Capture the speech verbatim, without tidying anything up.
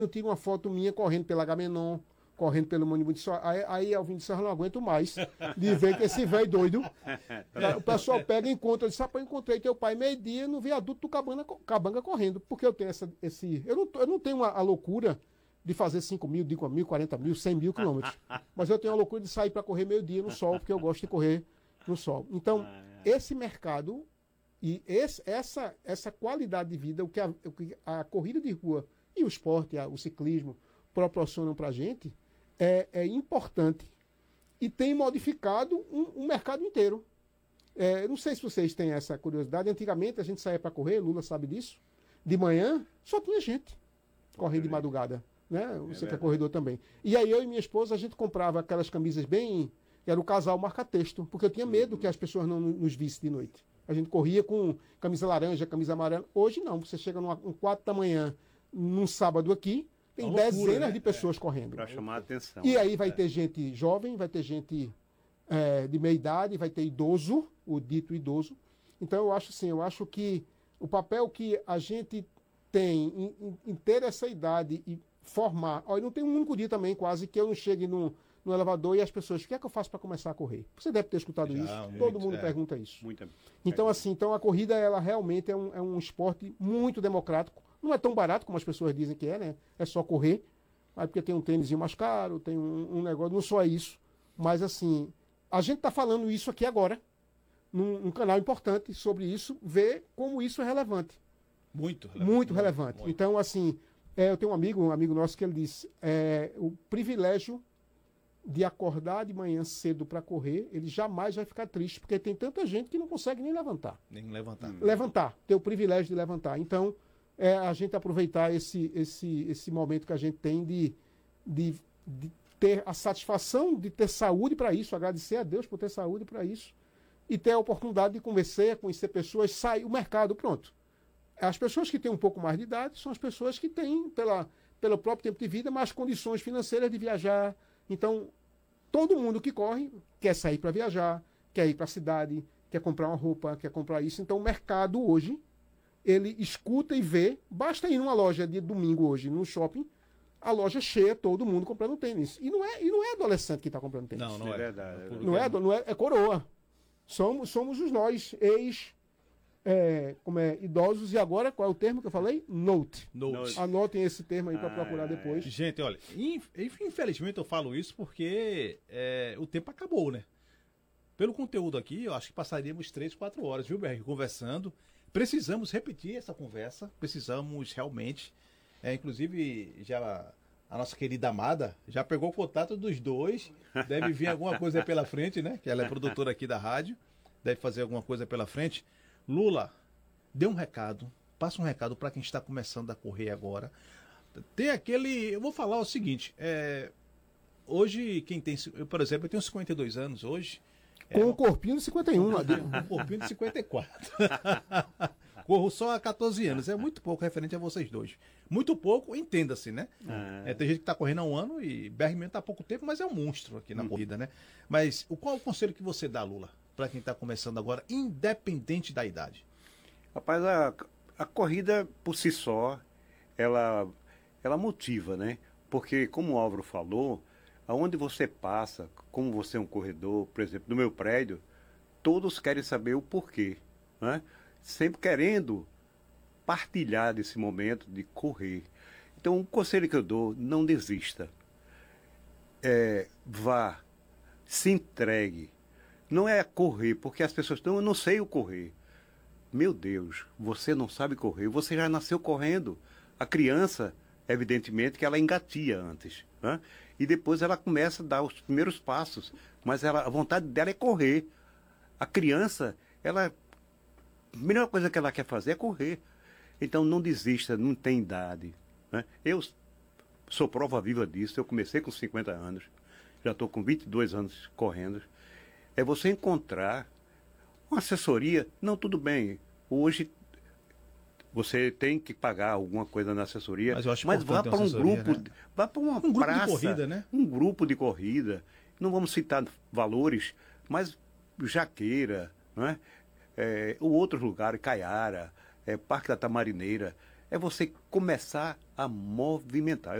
Eu tiro uma foto minha correndo pela Agamenon, correndo pelo Monumento de Sorra. Aí, aí Alvin disse, eu não aguento mais de ver que esse velho doido. O pessoal pega e encontra. Eu disse, rapaz, eu encontrei teu pai meio-dia no viaduto do Cabana, Cabanga correndo. Porque eu tenho essa, esse. Eu não, eu não tenho a, a loucura de fazer cinco mil, cinco mil, quarenta mil, cem mil quilômetros. Mas eu tenho a loucura de sair para correr meio-dia no sol, porque eu gosto de correr no sol. Então, esse mercado e esse, essa, essa qualidade de vida, o que a, o que a corrida de rua e o esporte, a, o ciclismo proporcionam para a gente, é, é importante e tem modificado um, um mercado inteiro. É, não sei se vocês têm essa curiosidade. Antigamente a gente saía para correr, Lula sabe disso. De manhã só tinha gente correndo de madrugada. Né? Você é que é corredor também. E aí eu e minha esposa, a gente comprava aquelas camisas bem... Era o casal marca-texto, porque eu tinha medo que as pessoas não nos vissem de noite. A gente corria com camisa laranja, camisa amarela. Hoje não, você chega numa, um quatro da manhã, num sábado aqui, tem loucura, dezenas né? de pessoas é, correndo. Para chamar a atenção. E aí vai é. ter gente jovem, vai ter gente é, de meia idade, vai ter idoso, o dito idoso. Então eu acho assim, eu acho que o papel que a gente tem em, em, em ter essa idade e formar. Olha, não tem um único dia também, quase, que eu não chegue no, no elevador e as pessoas, o que é que eu faço para começar a correr? Você deve ter escutado Já, isso, muito, todo mundo é, pergunta isso. Muita, então, é. assim, então a corrida, ela realmente é um, é um esporte muito democrático. Não é tão barato como as pessoas dizem que é, né? É só correr. Aí porque tem um tênisinho mais caro, tem um, um negócio, não só isso. Mas, assim, a gente está falando isso aqui agora, num, num canal importante sobre isso, ver como isso é relevante. Muito relevante. Muito relevante. Muito. Então, assim... É, eu tenho um amigo, um amigo nosso que ele disse, é, o privilégio de acordar de manhã cedo para correr, ele jamais vai ficar triste, porque tem tanta gente que não consegue nem levantar. Nem levantar. Hum. Levantar, ter o privilégio de levantar. Então, é, a gente aproveitar esse, esse, esse momento que a gente tem de, de, de ter a satisfação de ter saúde para isso, agradecer a Deus por ter saúde para isso, e ter a oportunidade de conversar, conhecer pessoas, sair, o mercado, pronto. As pessoas que têm um pouco mais de idade são as pessoas que têm, pela, pelo próprio tempo de vida, mais condições financeiras de viajar. Então, todo mundo que corre quer sair para viajar, quer ir para a cidade, quer comprar uma roupa, quer comprar isso. Então, o mercado hoje, ele escuta e vê. Basta ir numa loja de domingo hoje, no shopping, a loja cheia, todo mundo comprando tênis. E não é, e não é adolescente que está comprando tênis. Não, não é. é verdade. Não é, não é, é coroa. Somos, somos os nós, ex... É, como é, idosos, e agora, qual é o termo que eu falei? Note. Note. Anotem esse termo aí para ah, procurar depois. Gente, olha, infelizmente eu falo isso porque é, o tempo acabou, né? Pelo conteúdo aqui, eu acho que passaríamos três, quatro horas, viu, Berg, conversando. Precisamos repetir essa conversa, precisamos realmente, é, inclusive, já a nossa querida Amada já pegou o contato dos dois, deve vir alguma coisa pela frente, né? Que ela é produtora aqui da rádio, deve fazer alguma coisa pela frente. Lula, dê um recado, passa um recado para quem está começando a correr agora. Tem aquele, eu vou falar o seguinte, é, hoje quem tem, eu, por exemplo, eu tenho cinquenta e dois anos hoje. Com o é, um corpinho de cinquenta e um, lá dentro. Um corpinho de cinquenta e quatro. Corro só há quatorze anos, é muito pouco referente a vocês dois. Muito pouco, entenda-se, né? Ah. É, tem gente que está correndo há um ano e Bergman está há pouco tempo, mas é um monstro aqui na hum. corrida, né? Mas o, qual é o conselho que você dá, Lula, para quem está começando agora, independente da idade? Rapaz, a, a corrida por si só, ela, ela motiva, né? Porque, como o Álvaro falou, aonde você passa, como você é um corredor, por exemplo, no meu prédio, todos querem saber o porquê, né? Sempre querendo partilhar desse momento de correr. Então, o conselho que eu dou, não desista. É, vá, se entregue. Não é correr, porque as pessoas estão, eu não sei o correr. Meu Deus, você não sabe correr, você já nasceu correndo. A criança, evidentemente, que ela engatia antes, né? E depois ela começa a dar os primeiros passos, mas ela, a vontade dela é correr. A criança, ela, a melhor coisa que ela quer fazer é correr. Então não desista, não tem idade, né? Eu sou prova viva disso, eu comecei com cinquenta anos, já estou com vinte e dois anos correndo. É você encontrar uma assessoria. Não, tudo bem, hoje você tem que pagar alguma coisa na assessoria, mas, eu acho mas vá para um grupo, né? Vá para uma um praça, grupo de corrida, né? Um grupo de corrida. Não vamos citar valores, mas Jaqueira, não é? É, o outro lugar, Caiara, é, Parque da Tamarineira, é você começar a movimentar.